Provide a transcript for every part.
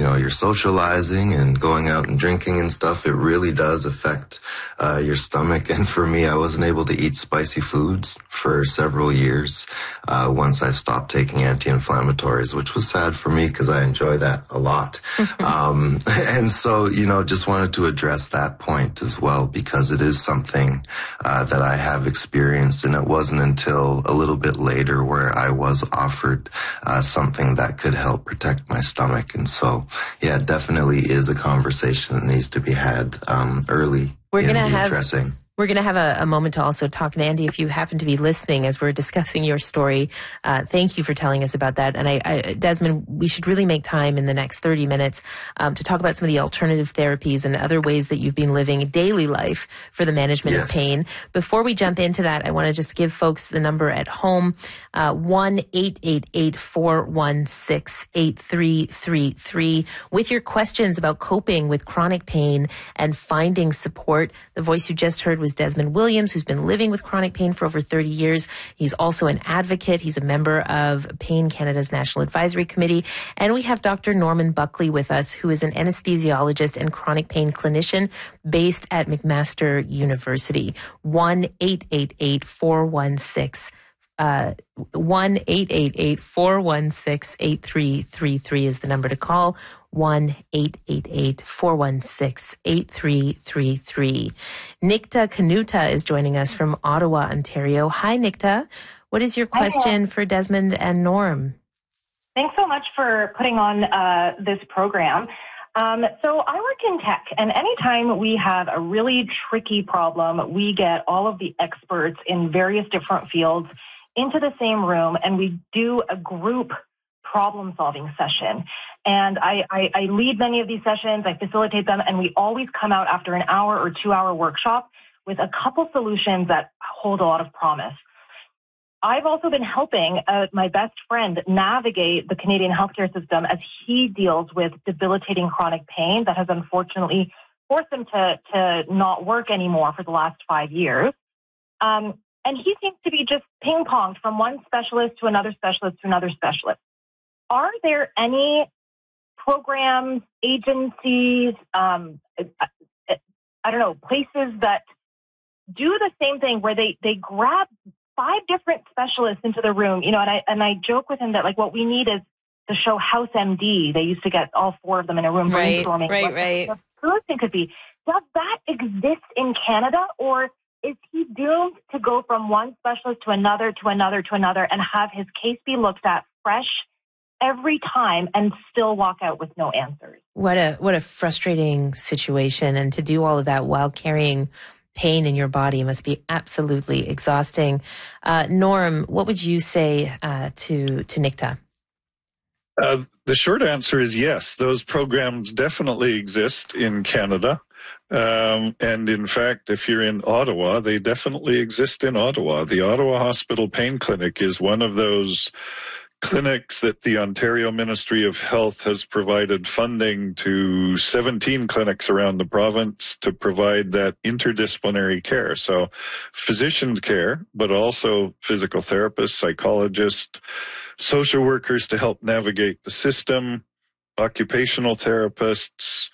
you're socializing and going out and drinking and stuff, it really does affect your stomach. And for me, I wasn't able to eat spicy foods for several years once I stopped taking anti-inflammatories, which was sad for me because I enjoy that a lot. And so, just wanted to address that point as well, because it is something that I have experienced, and it wasn't until a little bit later where I was offered something that could help protect my stomach. And so, yeah, it definitely is a conversation that needs to be had early in the addressing. We're going to have a moment to also talk to Andy if you happen to be listening as we're discussing your story. Thank you for telling us about that. And Desmond, we should really make time in the next 30 minutes to talk about some of the alternative therapies and other ways that you've been living daily life for the management of pain. Before we jump into that, I want to just give folks the number at home, 1-888-416-8333, with your questions about coping with chronic pain and finding support. The voice you just heard was Desmond Williams, who's been living with chronic pain for over 30 years. He's also an advocate. He's a member of Pain Canada's National Advisory Committee. And we have Dr. Norman Buckley with us, who is an anesthesiologist and chronic pain clinician based at McMaster University. 1-888-416 1-888-416-8333 is the number to call. 1-888-416-8333. Nikta Kanuta is joining us from Ottawa, Ontario. Hi, Nikta. What is your question for Desmond and Norm? Thanks so much for putting on this program. So I work in tech, and anytime we have a really tricky problem, we get all of the experts in various different fields into the same room, and we do a group problem-solving session. And I lead many of these sessions, I facilitate them, and we always come out after an hour or 2-hour workshop with a couple solutions that hold a lot of promise. I've also been helping my best friend navigate the Canadian healthcare system as he deals with debilitating chronic pain that has unfortunately forced him to not work anymore for the last 5 years. And he seems to be just ping-ponged from one specialist to another specialist to another specialist. Are there any programs, agencies, places that do the same thing where they grab 5 different specialists into the room, and I joke with him that what we need is the show House MD. They used to get all 4 of them in a room brainstorming. Right. What the solution could be. Does that exist in Canada, or is he doomed to go from one specialist to another, to another, to another, and have his case be looked at fresh every time and still walk out with no answers? What a frustrating situation. And to do all of that while carrying pain in your body must be absolutely exhausting. Norm, what would you say to Nikta? The short answer is yes. Those programs definitely exist in Canada. And in fact, if you're in Ottawa, they definitely exist in Ottawa. The Ottawa Hospital Pain Clinic is one of those clinics that the Ontario Ministry of Health has provided funding to 17 clinics around the province to provide that interdisciplinary care. So physician care, but also physical therapists, psychologists, social workers to help navigate the system, occupational therapists,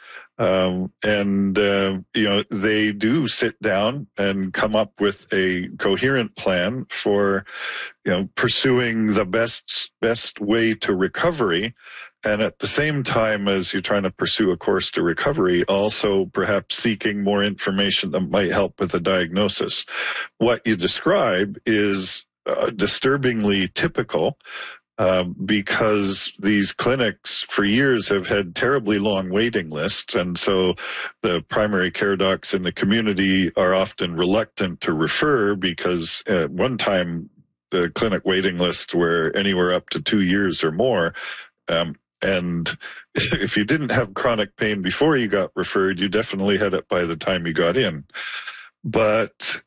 they do sit down and come up with a coherent plan for, pursuing the best way to recovery. And at the same time as you're trying to pursue a course to recovery, also perhaps seeking more information that might help with a diagnosis. What you describe is disturbingly typical. Because these clinics for years have had terribly long waiting lists. And so the primary care docs in the community are often reluctant to refer because at one time the clinic waiting lists were anywhere up to 2 years or more. And if you didn't have chronic pain before you got referred, you definitely had it by the time you got in. But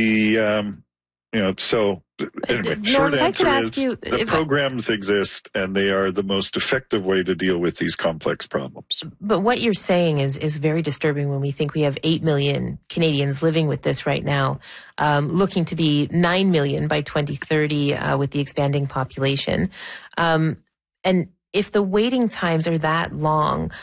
anyway, short answer is the programs exist and they are the most effective way to deal with these complex problems. But what you're saying is very disturbing when we think we have 8 million Canadians living with this right now, looking to be 9 million by 2030 with the expanding population. And if the waiting times are that long,